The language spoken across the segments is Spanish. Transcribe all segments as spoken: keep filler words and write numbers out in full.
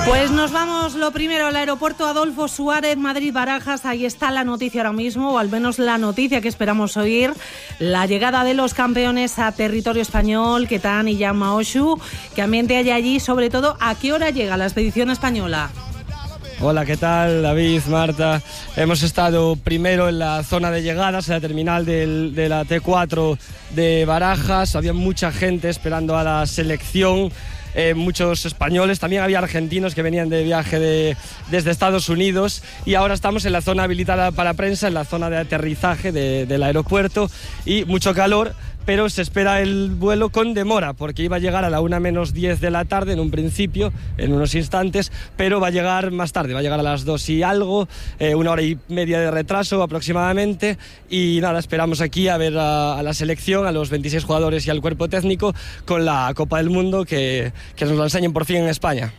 Pues nos vamos lo primero al aeropuerto Adolfo Suárez, Madrid-Barajas. Ahí está la noticia ahora mismo, o al menos la noticia que esperamos oír. La llegada de los campeones a territorio español, Ketán y Jan Maoshu. ¿Qué ambiente hay allí? Sobre todo, ¿a qué hora llega la expedición española? Hola, ¿qué tal? David, Marta. Hemos estado primero en la zona de llegadas, en la terminal del, de la T cuatro de Barajas. Había mucha gente esperando a la selección. Eh, muchos españoles, también había argentinos que venían de viaje de, desde Estados Unidos, y ahora estamos en la zona habilitada para prensa, en la zona de aterrizaje de, del aeropuerto, y mucho calor, pero se espera el vuelo con demora, porque iba a llegar a la una menos diez de la tarde en un principio, en unos instantes, pero va a llegar más tarde, va a llegar a las dos y algo, eh, una hora y media de retraso aproximadamente, y nada, esperamos aquí a ver a, a la selección, a los veintiséis jugadores y al cuerpo técnico con la Copa del Mundo, que, que nos la enseñen por fin en España.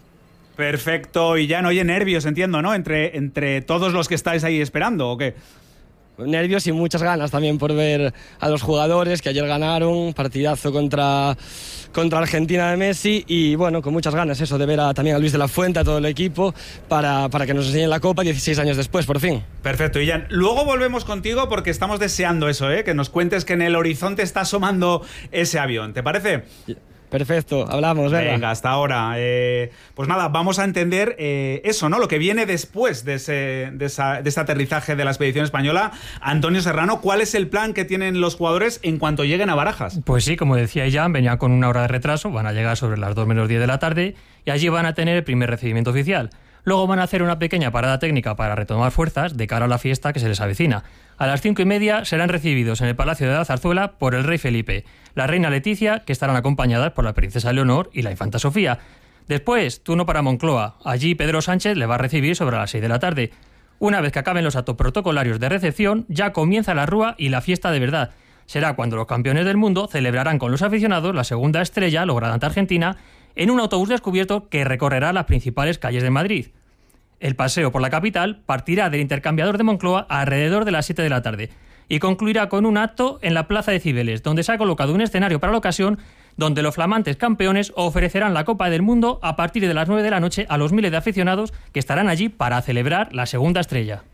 Perfecto, y ya no hay nervios, entiendo, ¿no? Entre, entre todos los que estáis ahí esperando, ¿o qué? Nervios y muchas ganas también por ver a los jugadores que ayer ganaron, partidazo contra, contra Argentina de Messi, y bueno, con muchas ganas eso de ver a, también a Luis de la Fuente, a todo el equipo, para, para que nos enseñen la Copa dieciséis años después, por fin. Perfecto, Ian. Luego volvemos contigo porque estamos deseando eso, ¿eh? Que nos cuentes que en el horizonte está asomando ese avión, ¿te parece? Yeah. Perfecto, hablamos, venga. Venga, hasta ahora. Eh, pues nada, vamos a entender eh, eso, ¿no? Lo que viene después de ese, de, esa, de ese aterrizaje de la expedición española. Antonio Serrano, ¿cuál es el plan que tienen los jugadores en cuanto lleguen a Barajas? Pues sí, como decía Jan, venían con una hora de retraso, van a llegar sobre las dos menos diez de la tarde y allí van a tener el primer recibimiento oficial. Luego van a hacer una pequeña parada técnica para retomar fuerzas de cara a la fiesta que se les avecina. A las cinco y media serán recibidos en el Palacio de la Zarzuela por el rey Felipe, la reina Leticia, que estarán acompañadas por la princesa Leonor y la infanta Sofía. Después, turno para Moncloa. Allí Pedro Sánchez le va a recibir sobre las seis de la tarde. Una vez que acaben los actos protocolarios de recepción, ya comienza la rúa y la fiesta de verdad. Será cuando los campeones del mundo celebrarán con los aficionados la segunda estrella lograda ante Argentina en un autobús descubierto que recorrerá las principales calles de Madrid. El paseo por la capital partirá del intercambiador de Moncloa alrededor de las siete de la tarde y concluirá con un acto en la Plaza de Cibeles, donde se ha colocado un escenario para la ocasión, donde los flamantes campeones ofrecerán la Copa del Mundo a partir de las nueve de la noche a los miles de aficionados que estarán allí para celebrar la segunda estrella.